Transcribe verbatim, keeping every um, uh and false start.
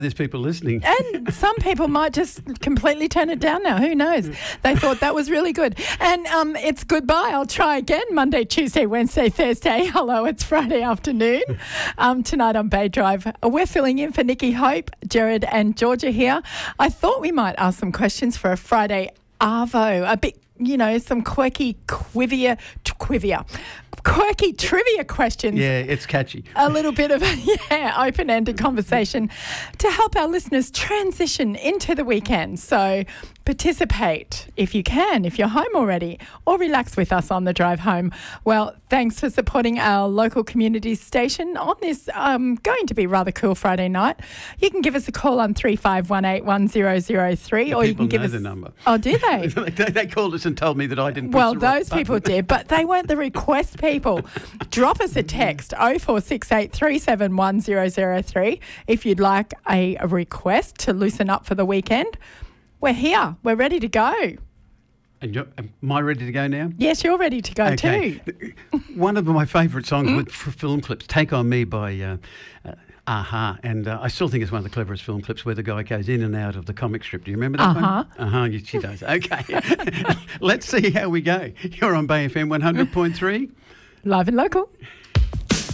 There's people listening. And some people might just completely turn it down now. Who knows? They thought that was really good. And um, it's goodbye. I'll try again Monday, Tuesday, Wednesday, Thursday. Hello, it's Friday afternoon. Um, tonight on Bay Drive, we're filling in for Nikki Hope, Jared and Georgia here. I thought we might ask some questions for a Friday Arvo, a bit, you know, some quirky, quivia, quivia, quirky trivia questions. Yeah, it's catchy. A little bit of a yeah, open-ended conversation to help our listeners transition into the weekend. So participate if you can, if you're home already, or relax with us on the drive home. Well, thanks for supporting our local community station on this um, going to be rather cool Friday night. You can give us a call on three five one eight one zero zero three, or you can give know us the number. Oh, do they? they? They called us and told me that I didn't. Well, push the right those people button. did, but they weren't the request people. Drop us a text oh four six eight three seven one zero zero three if you'd like a, a request to loosen up for the weekend. We're here. We're ready to go. And you're, am I ready to go now? Yes, you're ready to go Okay. too. One of my favourite songs mm. with f- film clips, Take On Me by uh, uh, A-ha. And uh, I still think it's one of the cleverest film clips where the guy goes in and out of the comic strip. Do you remember that Uh-huh. one? Uh-huh. Uh-huh, she does. Okay. Let's see how we go. You're on Bay F M one hundred point three. Live and local.